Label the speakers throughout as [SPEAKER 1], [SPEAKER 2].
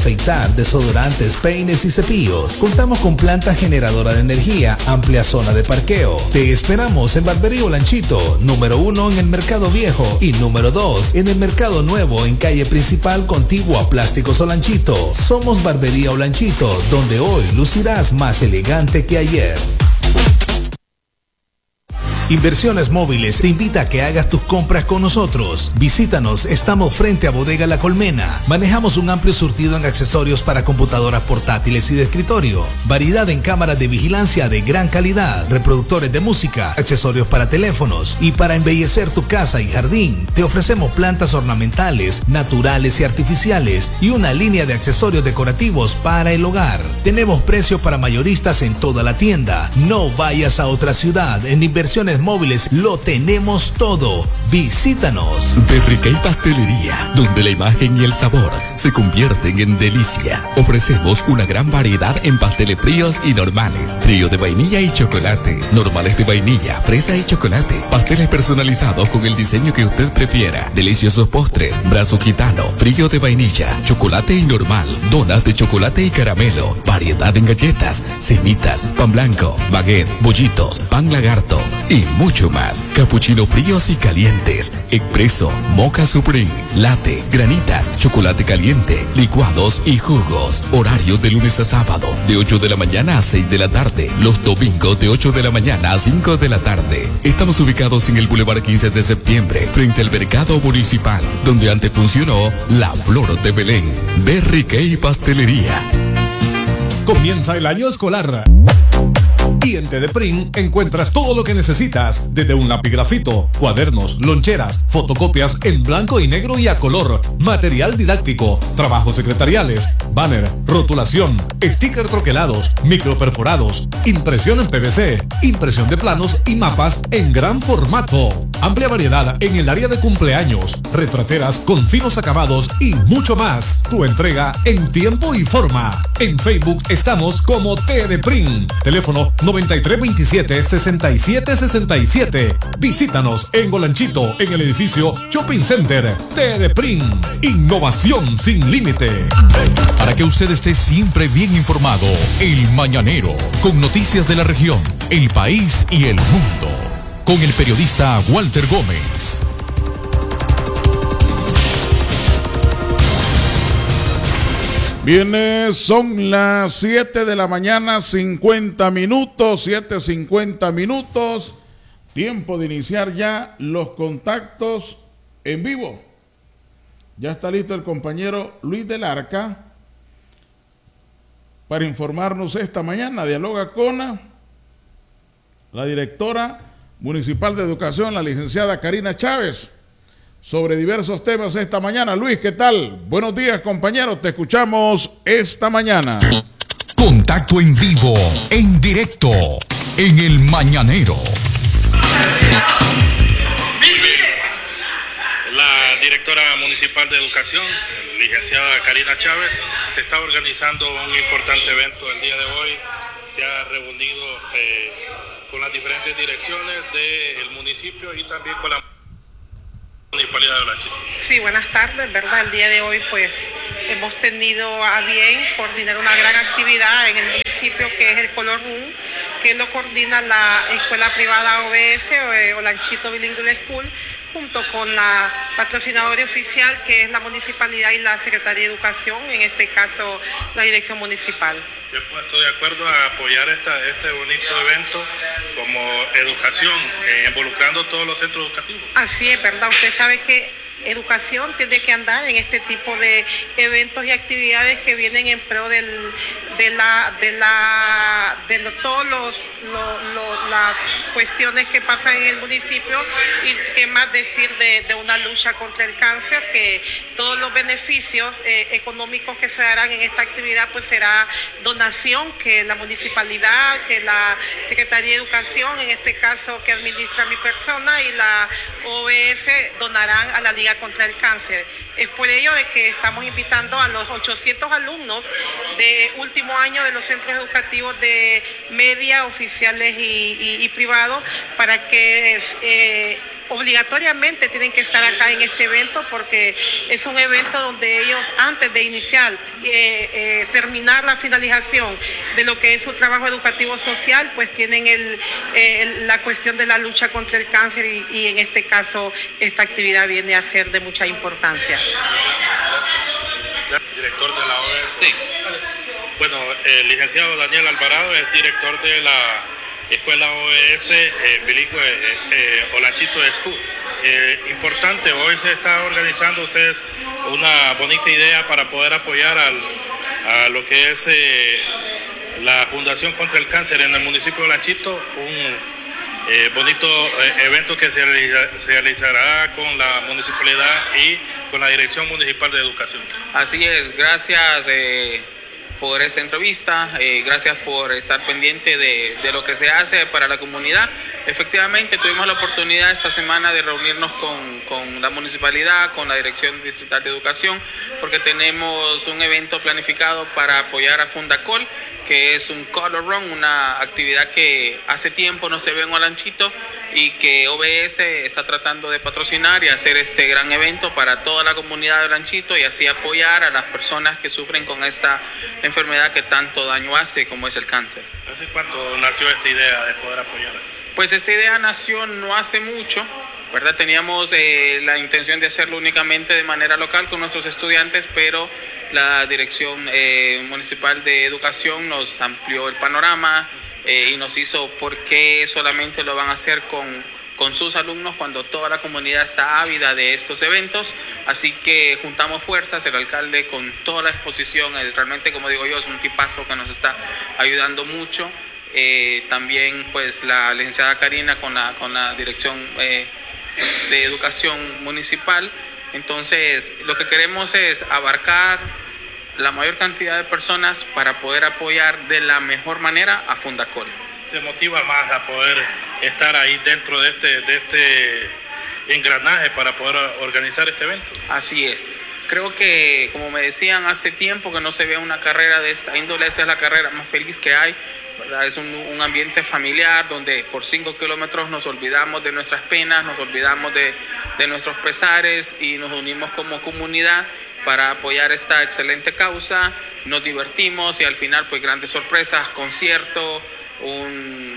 [SPEAKER 1] afeitar, desodorantes, peines y cepillos. Contamos con planta generadora de energía, amplia zona de parqueo. Te esperamos en Barbería Olanchito, número 1 en el Mercado Viejo y número 2 en el Mercado Nuevo, en calle principal contigua a Plásticos Olanchito. Somos Barbería Olanchito, donde hoy lucirás más elegante que ayer. Inversiones Móviles te invita a que hagas tus compras con nosotros. Visítanos, estamos frente a Bodega La Colmena. Manejamos un amplio surtido en accesorios para computadoras portátiles y de escritorio. Variedad en cámaras de vigilancia de gran calidad, reproductores de música, accesorios para teléfonos y para embellecer tu casa y jardín. Te ofrecemos plantas ornamentales, naturales y artificiales y una línea de accesorios decorativos para el hogar. Tenemos precios para mayoristas en toda la tienda. No vayas a otra ciudad. En Inversiones Móviles lo tenemos todo. Visítanos.
[SPEAKER 2] Berricay Pastelería, donde la imagen y el sabor se convierten en delicia. Ofrecemos una gran variedad en pasteles fríos y normales. Frío de vainilla y chocolate, normales de vainilla, fresa y chocolate, pasteles personalizados con el diseño que usted prefiera, deliciosos postres, brazo gitano, frío de vainilla, chocolate y normal, donas de chocolate y caramelo, variedad en galletas, semitas, pan blanco, baguette, bollitos, pan lagarto y mucho más. Capuchino fríos y calientes, expreso, mocha supreme, latte, granitas, chocolate caliente, licuados y jugos. Horario de lunes a sábado, de 8 de la mañana a 6 de la tarde. Los domingos de 8 de la mañana a 5 de la tarde. Estamos ubicados en el Boulevard 15 de septiembre, frente al Mercado Municipal, donde antes funcionó La Flor de Belén. Berricay Pastelería.
[SPEAKER 3] Comienza el año escolar y en TDPRIN encuentras todo lo que necesitas, desde un lapigrafito, cuadernos, loncheras, fotocopias en blanco y negro y a color, material didáctico, trabajos secretariales, banner, rotulación, sticker troquelados, microperforados, impresión en PVC, impresión de planos y mapas en gran formato. Amplia variedad en el área de cumpleaños, retrateras con finos acabados y mucho más. Tu entrega en tiempo y forma. En Facebook estamos como TDPRIN. Teléfono 9327-6767. Visítanos en Olanchito, en el edificio Shopping Center. TDPRIN. Innovación sin límite.
[SPEAKER 4] Para que usted esté siempre bien informado, El Mañanero, con noticias de la región, el país y el mundo. Con el periodista Walter Gómez.
[SPEAKER 5] Bien, son las 7 de la mañana, 50 minutos, 7:50 minutos. Tiempo de iniciar ya los contactos en vivo. Ya está listo el compañero Luis del Arca para informarnos esta mañana. Dialoga con la directora municipal de educación, la licenciada Karina Chávez, sobre diversos temas esta mañana. Luis, ¿qué tal? Buenos días, compañeros, te escuchamos esta mañana.
[SPEAKER 4] Contacto en vivo, en directo, en El Mañanero.
[SPEAKER 6] La directora municipal de educación, licenciada Karina Chávez, se está organizando un importante evento el día de hoy. Se ha reunido con las diferentes direcciones del municipio y también con la municipalidad de Olanchito.
[SPEAKER 7] Sí, buenas tardes, ¿verdad? El día de hoy pues hemos tenido a bien coordinar una gran actividad en el municipio que es el Color Room, que lo coordina la escuela privada OBS, Olanchito Bilingual School, junto con la patrocinadora oficial que es la municipalidad y la Secretaría de Educación, en este caso la dirección municipal.
[SPEAKER 6] Sí, pues, estoy de acuerdo a apoyar este bonito evento como educación, involucrando todos los centros educativos.
[SPEAKER 7] Así es, ¿verdad? Usted sabe que educación tiene que andar en este tipo de eventos y actividades que vienen en pro de todos las cuestiones que pasan en el municipio, y qué más decir de una lucha contra el cáncer, que todos los beneficios económicos que se darán en esta actividad pues será donación que la municipalidad, que la Secretaría de Educación, en este caso que administra mi persona, y la OBS donarán a la Liga contra el Cáncer. Es por ello de que estamos invitando a los 800 alumnos de último año de los centros educativos de media, oficiales y privados, para que obligatoriamente tienen que estar acá en este evento porque es un evento donde ellos antes de iniciar, terminar la finalización de lo que es su trabajo educativo social, pues tienen la cuestión de la lucha contra el cáncer y en este caso esta actividad viene a ser de mucha importancia.
[SPEAKER 6] Director de la OES. Sí. Bueno, el licenciado Daniel Alvarado es director de la Escuela OES bilingüe Olanchito School. Importante, hoy se está organizando ustedes una bonita idea para poder apoyar a lo que es la Fundación contra el Cáncer en el municipio de Olanchito, un bonito evento que se realizará con la municipalidad y con la Dirección Municipal de Educación.
[SPEAKER 8] Así es, gracias por esta entrevista, gracias por estar pendiente de lo que se hace para la comunidad. Efectivamente, tuvimos la oportunidad esta semana de reunirnos con la municipalidad, con la Dirección Distrital de Educación, porque tenemos un evento planificado para apoyar a Fundacol, que es un color run, una actividad que hace tiempo no se ve en Olanchito y que OBS está tratando de patrocinar y hacer este gran evento para toda la comunidad de Olanchito y así apoyar a las personas que sufren con esta enfermedad que tanto daño hace como es el cáncer.
[SPEAKER 6] ¿Hace cuánto nació esta idea de poder apoyar?
[SPEAKER 8] Pues esta idea nació no hace mucho, ¿verdad? Teníamos la intención de hacerlo únicamente de manera local con nuestros estudiantes, pero la Dirección Municipal de Educación nos amplió el panorama y nos hizo por qué solamente lo van a hacer con sus alumnos cuando toda la comunidad está ávida de estos eventos. Así que juntamos fuerzas, el alcalde con toda la exposición, realmente, como digo yo, es un tipazo que nos está ayudando mucho. También pues la licenciada Karina con la Dirección de Educación Municipal. Entonces lo que queremos es abarcar la mayor cantidad de personas para poder apoyar de la mejor manera a Fundacol.
[SPEAKER 6] ¿Se motiva más a poder estar ahí dentro de este engranaje para poder organizar este evento?
[SPEAKER 8] Así es. Creo que, como me decían, hace tiempo que no se ve una carrera de esta índole. Esta es la carrera más feliz que hay, ¿verdad? Es un ambiente familiar donde por 5 kilómetros nos olvidamos de nuestras penas, nos olvidamos de nuestros pesares y nos unimos como comunidad para apoyar esta excelente causa. Nos divertimos y al final pues grandes sorpresas, concierto, un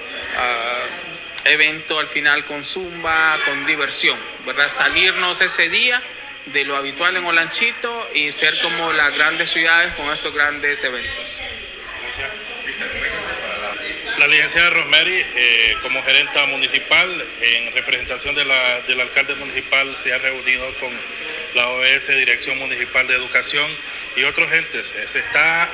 [SPEAKER 8] evento al final con zumba, con diversión, ¿verdad? Salirnos ese día de lo habitual en Olanchito y ser como las grandes ciudades con estos grandes eventos.
[SPEAKER 6] Gracias. La licenciada Rosemary, como gerenta municipal, en representación del alcalde municipal, se ha reunido con la OES, Dirección Municipal de Educación y otros entes. Se está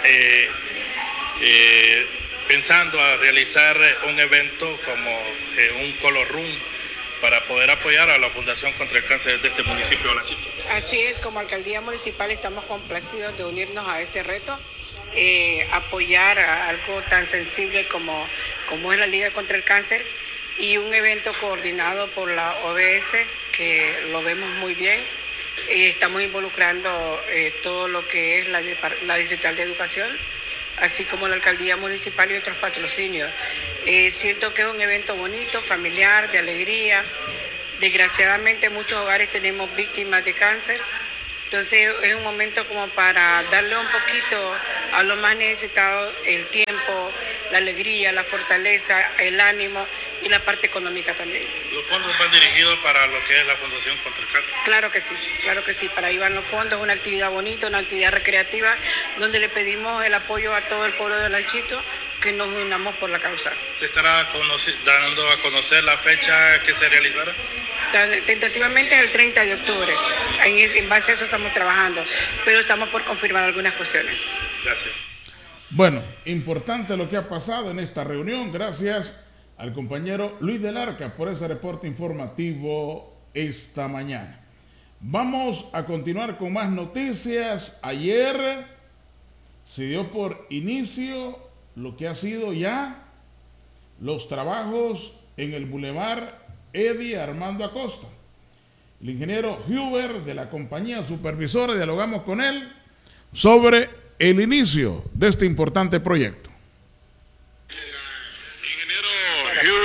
[SPEAKER 6] pensando a realizar un evento como un color room para poder apoyar a la Fundación contra el Cáncer de este municipio de Olanchito.
[SPEAKER 7] Así es, como alcaldía municipal estamos complacidos de unirnos a este reto, apoyar a algo tan sensible como es la Liga contra el Cáncer y un evento coordinado por la OBS que lo vemos muy bien. Estamos involucrando todo lo que es la Distrital de Educación, así como la alcaldía municipal y otros patrocinios. Siento que es un evento bonito, familiar, de alegría. Desgraciadamente en muchos hogares tenemos víctimas de cáncer, entonces es un momento como para darle un poquito a los más necesitados el tiempo, la alegría, la fortaleza, el ánimo y la parte económica también.
[SPEAKER 6] ¿Los fondos van dirigidos para lo que es la Fundación contra el Cáncer?
[SPEAKER 7] Claro que sí, para ahí van los fondos, una actividad bonita, una actividad recreativa, donde le pedimos el apoyo a todo el pueblo de Olanchito, que nos unamos por la causa.
[SPEAKER 6] ¿Se estará dando a conocer la fecha que se realizará?
[SPEAKER 7] Tentativamente es el 30 de octubre, en base a eso estamos trabajando, pero estamos por confirmar algunas cuestiones.
[SPEAKER 6] Gracias.
[SPEAKER 5] Bueno, importante lo que ha pasado en esta reunión, gracias al compañero Luis del Arca por ese reporte informativo esta mañana. Vamos a continuar con más noticias. Ayer se dio por inicio lo que ha sido ya los trabajos en el Boulevard Eddie Armando Acosta. El ingeniero Huber de la compañía supervisora, dialogamos con él sobre el inicio de este importante proyecto.
[SPEAKER 9] Ingeniero Huber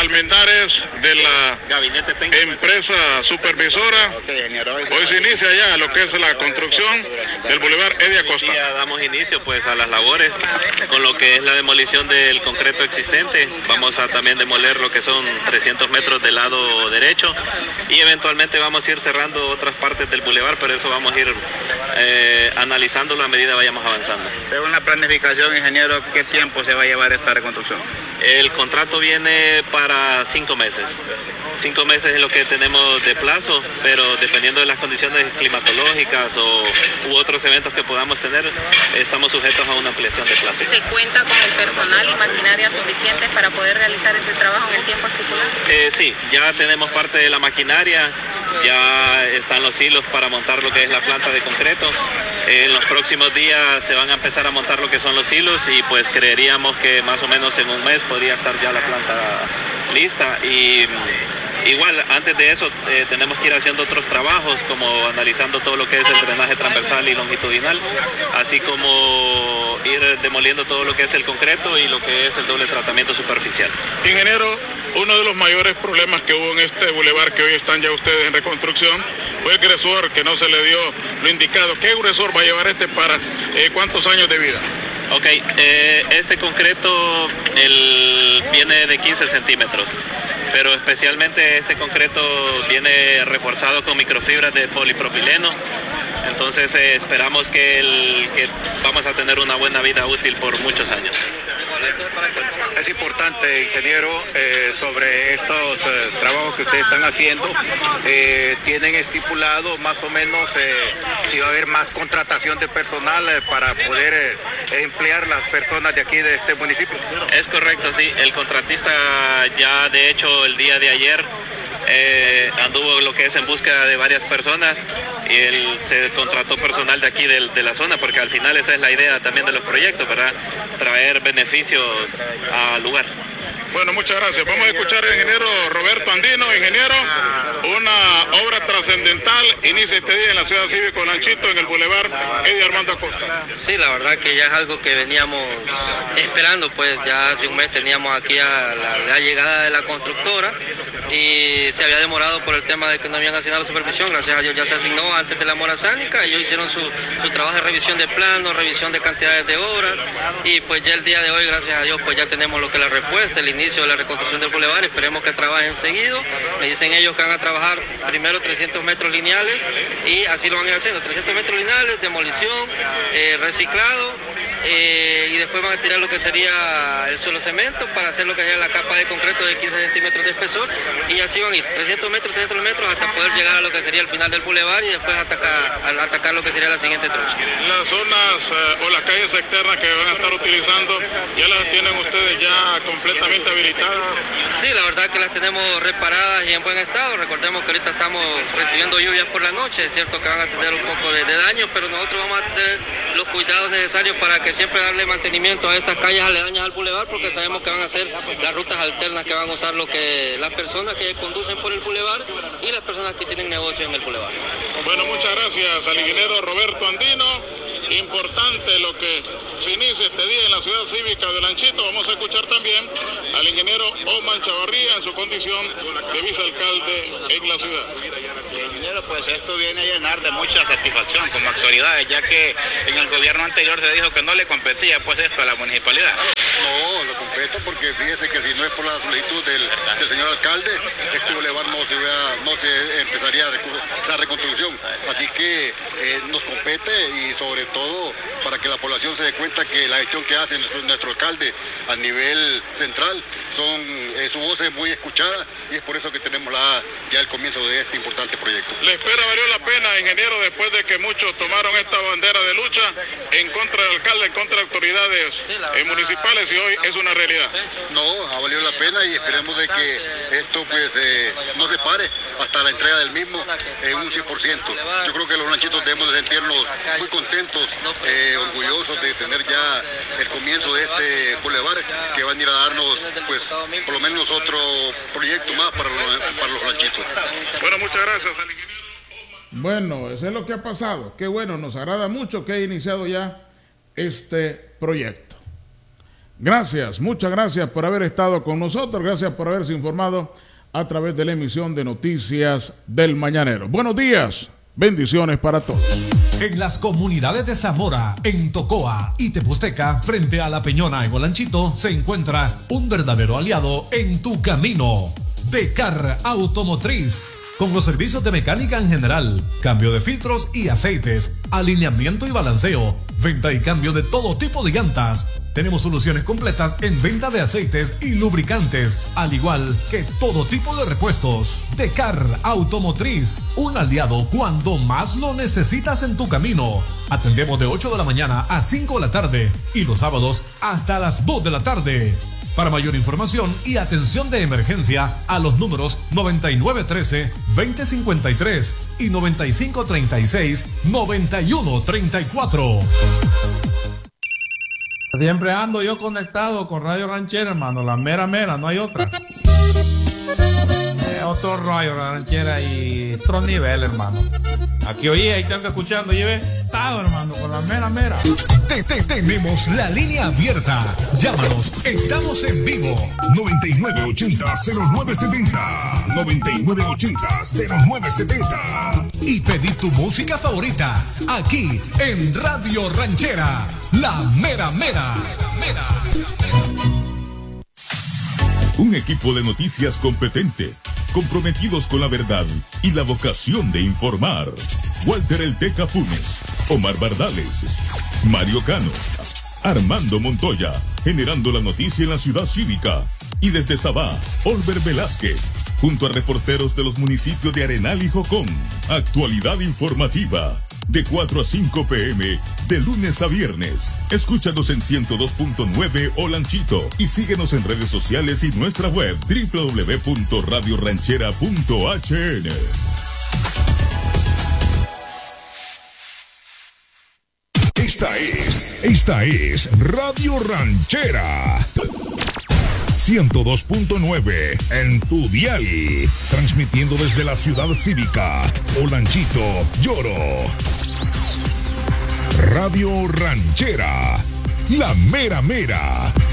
[SPEAKER 9] Almendares de la empresa supervisora. Hoy se inicia ya lo que es la construcción del Boulevard Eddie Acosta.
[SPEAKER 10] Damos inicio pues a las labores con lo que es la demolición del concreto existente. Vamos a también demoler lo que son 300 metros del lado derecho y eventualmente vamos a ir cerrando otras partes del bulevar, pero eso vamos a ir analizándolo a medida vayamos avanzando.
[SPEAKER 11] Según la planificación, ingeniero, ¿qué tiempo se va a llevar esta reconstrucción?
[SPEAKER 10] El contrato viene para 5 meses. 5 meses es lo que tenemos de plazo, pero dependiendo de las condiciones climatológicas u otros eventos que podamos tener, estamos sujetos a una ampliación de plazo.
[SPEAKER 12] ¿Se cuenta con el personal y maquinaria suficientes para poder realizar este trabajo en el tiempo estipulado?
[SPEAKER 10] Sí, ya tenemos parte de la maquinaria, ya están los hilos para montar lo que es la planta de concreto. En los próximos días se van a empezar a montar lo que son los hilos y pues creeríamos que más o menos en un mes podría estar ya la planta lista. Y igual, antes de eso, tenemos que ir haciendo otros trabajos, como analizando todo lo que es el drenaje transversal y longitudinal, así como ir demoliendo todo lo que es el concreto y lo que es el doble tratamiento superficial.
[SPEAKER 9] Ingeniero, uno de los mayores problemas que hubo en este bulevar que hoy están ya ustedes en reconstrucción fue el grosor, que no se le dio lo indicado. ¿Qué grosor va a llevar este para cuántos años de vida?
[SPEAKER 10] Ok, este concreto viene de 15 centímetros. Pero especialmente este concreto viene reforzado con microfibras de polipropileno, entonces esperamos que vamos a tener una buena vida útil por muchos años.
[SPEAKER 11] Es importante, ingeniero, sobre estos trabajos que ustedes están haciendo, tienen estipulado más o menos si va a haber más contratación de personal para poder emplear las personas de aquí de este municipio.
[SPEAKER 10] Es correcto, sí, el contratista ya de hecho el día de ayer anduvo lo que es en búsqueda de varias personas y él se contrató personal de aquí de la zona, porque al final esa es la idea también de los proyectos, ¿verdad? Traer beneficios al lugar.
[SPEAKER 9] Bueno, muchas gracias. Vamos a escuchar al ingeniero Roberto Andino. Ingeniero, una obra trascendental inicia este día en la ciudad cívica Lanchito, en el Boulevard Eddie Armando Acosta.
[SPEAKER 13] Sí, la verdad que ya es algo que veníamos esperando, pues ya hace un mes teníamos aquí a la llegada de la constructora y se había demorado por el tema de que no habían asignado la supervisión. Gracias a Dios ya se asignó antes de la mora sánica. Ellos hicieron su trabajo de revisión de planos, revisión de cantidades de obras y pues ya el día de hoy, gracias a Dios, pues ya tenemos lo que es la respuesta, el inicio de la reconstrucción del bulevar. Esperemos que trabajen seguido. Me dicen ellos que van a trabajar primero 300 metros lineales y así lo van a ir haciendo, 300 metros lineales, demolición, reciclado, y después van a tirar lo que sería el suelo cemento para hacer lo que sería la capa de concreto de 15 centímetros de espesor y así van a ir 300 metros hasta poder llegar a lo que sería el final del bulevar y después atacar lo que sería la siguiente trocha.
[SPEAKER 9] Las zonas o las calles externas que van a estar utilizando, ¿ya las tienen ustedes ya completamente habilitadas?
[SPEAKER 13] Sí, la verdad que las tenemos reparadas y en buen estado. Recordemos que ahorita estamos recibiendo lluvias por la noche, es cierto que van a tener un poco de daño, pero nosotros vamos a tener los cuidados necesarios para que siempre darle mantenimiento a estas calles aledañas al bulevar, porque sabemos que van a ser las rutas alternas que van a usar las personas que conducen por el bulevar y las personas que tienen negocio en el bulevar.
[SPEAKER 9] Bueno, muchas gracias al ingeniero Roberto Andino. Importante lo que se inicia este día en la ciudad cívica de Lanchito. Vamos a escuchar también al ingeniero Oman Chavarría en su condición de vicealcalde en la ciudad.
[SPEAKER 11] Ingeniero, pues esto viene a llenar de mucha satisfacción como autoridades, ya que en el gobierno anterior se dijo que no le competía pues esto a la municipalidad.
[SPEAKER 14] No, lo compete porque fíjese que si no es por la solicitud del señor alcalde, este bulevar no se empezaría la reconstrucción. Así que nos compete y sobre todo para que la población se dé cuenta que la gestión que hace nuestro alcalde a nivel central su voz es muy escuchada y es por eso que tenemos ya el comienzo de este importante proyecto.
[SPEAKER 9] ¿Le espera valió la pena, ingeniero, después de que muchos tomaron esta bandera de lucha en contra del alcalde, en contra de autoridades municipales y hoy es una realidad?
[SPEAKER 14] No, ha valido la pena y esperemos de que esto pues no se pare hasta la entrega del mismo en un 100%. Yo creo que los lanchitos debemos de sentirnos muy contentos, orgullosos de tener ya el comienzo de este bulevar que van a ir a darnos pues por lo menos otro proyecto más para los lanchitos.
[SPEAKER 9] Bueno, muchas gracias al ingeniero.
[SPEAKER 5] Bueno, eso es lo que ha pasado. Qué bueno, nos agrada mucho que haya iniciado ya este proyecto. Gracias, muchas gracias por haber estado con nosotros, gracias por haberse informado a través de la emisión de Noticias del Mañanero. Buenos días, bendiciones para todos.
[SPEAKER 3] En las comunidades de Zamora, en Tocoa y Tepusteca, frente a La Peñona en Olanchito, se encuentra un verdadero aliado en tu camino. Decar Automotriz, con los servicios de mecánica en general, cambio de filtros y aceites, alineamiento y balanceo, venta y cambio de todo tipo de llantas. Tenemos soluciones completas en venta de aceites y lubricantes, al igual que todo tipo de repuestos. Decar Automotriz, un aliado cuando más lo necesitas en tu camino. Atendemos de 8 de la mañana a 5 de la tarde y los sábados hasta las 2 de la tarde. Para mayor información y atención de emergencia, a los números 9913-2053 y 9536-9134.
[SPEAKER 15] Siempre ando yo conectado con Radio Ranchera, hermano, la mera, no hay otra. Otro Radio Ranchera y otro nivel, hermano. Aquí oye, ahí tengo que escuchando, lleve estado, hermano, con la mera.
[SPEAKER 3] Tenemos la línea abierta. Llámanos, estamos en vivo. 9980-0970. 9980-0970. Y pedí tu música favorita aquí en Radio Ranchera. La mera.
[SPEAKER 16] Un equipo de noticias competente, comprometidos con la verdad y la vocación de informar. Walter El Teca Funes, Omar Bardales, Mario Cano, Armando Montoya, generando la noticia en la ciudad cívica. Y desde Sabá, Olver Velázquez, junto a reporteros de los municipios de Arenal y Jocón. Actualidad informativa, de 4 a 5 p.m., de lunes a viernes. Escúchanos en 102.9 Olanchito y síguenos en redes sociales y nuestra web www.radioranchera.hn.
[SPEAKER 17] Esta es Radio Ranchera 102.9 en tu dial, transmitiendo desde la ciudad cívica, Olanchito, Lloro. Radio Ranchera, la mera.